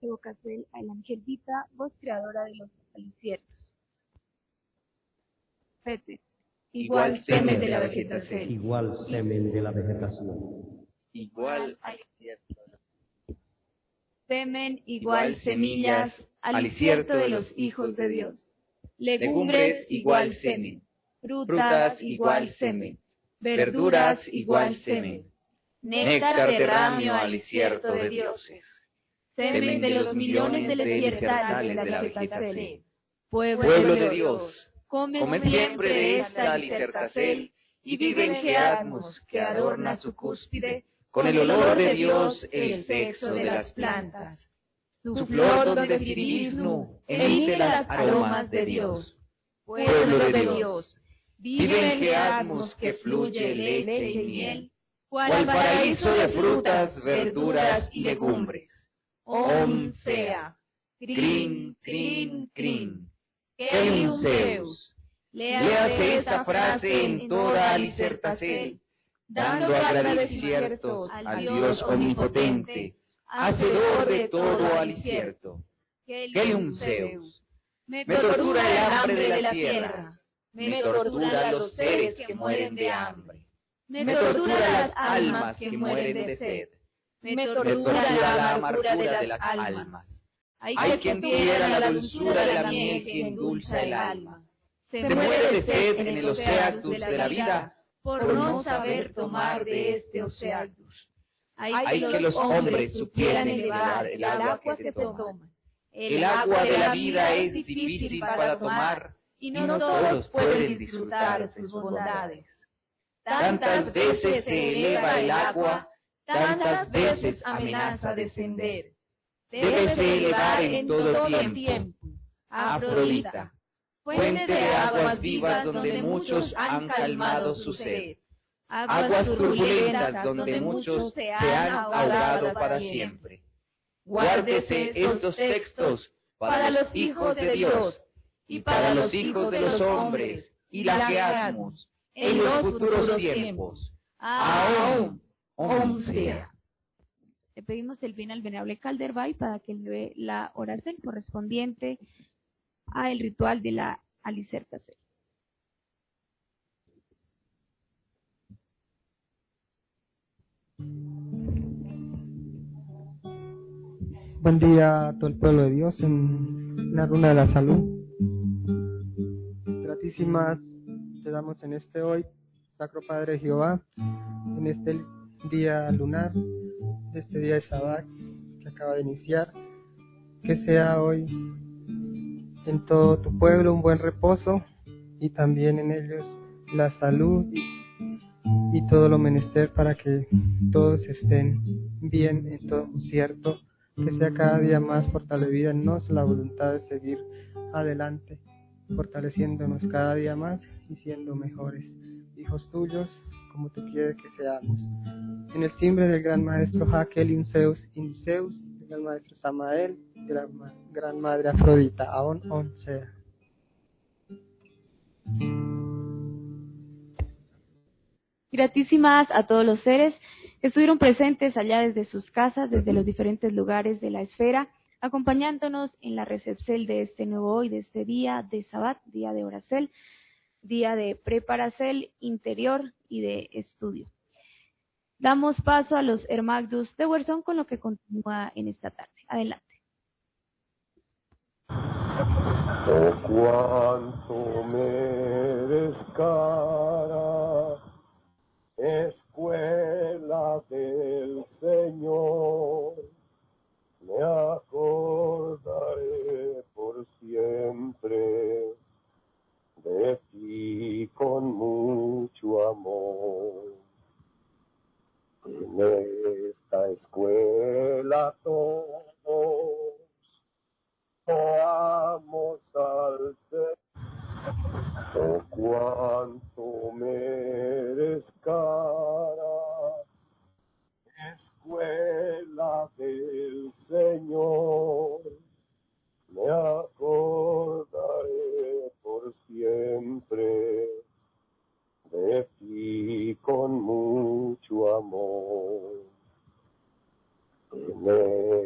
Evocacel al Angelita, voz creadora de los aliciertos. Fete, igual semen de la vegetación. Igual semen de la vegetación. Igual alicierto. Semen igual semillas, alicierto de los hijos de Dios. Legumbres igual semen. Frutas igual semen. Verduras igual semen. Néctar de ramio alicierto de dioses. Semen de los millones de desiertales de la vegetación. Pueblo de Dios, comed siempre de esta disertacel y vive en Geatmos, que adorna su cúspide, con el olor de Dios el sexo de las plantas. Su flor donde Cirisnu emite las aromas de Dios. Pueblo de Dios, vive en Geatmos, que fluye leche y miel, cual paraíso de frutas, verduras y legumbres. Om sea, crin, crin, crin. Kelium Zeus. Léase esta frase en toda Alicertacel, dando agradecimientos al Dios omnipotente, hacedor de todo alicierto. Kelium Zeus. Me tortura el hambre de la tierra, me tortura los seres que mueren de hambre, me tortura las almas que mueren de sed, me tortura la amargura de las almas. Hay quien tuviera la dulzura de la miel que endulza el alma. Se muere de sed en el oceactus de la vida por no saber tomar de este oceactus. Hay que los hombres supieran elevar el agua que se toma. El agua de la vida es difícil para tomar y no todos pueden disfrutar sus bondades. Tantas veces se eleva el agua, tantas veces amenaza descender. Débese elevar en todo tiempo. Afrodita, fuente de aguas vivas donde muchos han calmado su sed. Aguas turbulentas donde muchos se han ahogado para siempre. Guárdese estos textos para los hijos de Dios y para los hijos de los hombres y la Geatmos en los futuros tiempos. Aum, Om sea. Le pedimos el bien al venerable Calderbay para que eleve la oración correspondiente al ritual de la Alicertacel. Buen día a todo el pueblo de Dios en la Runa de la Salud. Gratísimas te damos en este hoy, Sacro Padre Jehová, en este día lunar, este día de Sabbat que acaba de iniciar, que sea hoy en todo tu pueblo un buen reposo y también en ellos la salud y todo lo menester para que todos estén bien en todo cierto, que sea cada día más fortalecida en nos la voluntad de seguir adelante, fortaleciéndonos cada día más y siendo mejores hijos tuyos como tú quieres que seamos. En el timbre del gran maestro Kelium Zeus Zeus, del gran maestro Samael, de la gran madre Afrodita, Aon On sea. Gratísimas a todos los seres que estuvieron presentes allá desde sus casas, desde los diferentes lugares de la esfera, acompañándonos en la recepción de este nuevo hoy, de este día de Sabbat, día de Oracel, día de Preparacel interior y de estudio. Damos paso a los Hermagdus de Huerzón con lo que continúa en esta tarde. Adelante. Oh, cuánto me descara, escuela del Señor, me acordaré por siempre de ti con mucho amor. En esta escuela todos amamos al Señor. Oh, cuánto me descara, escuela del Señor, me acordaré por siempre de ti con mucho amor.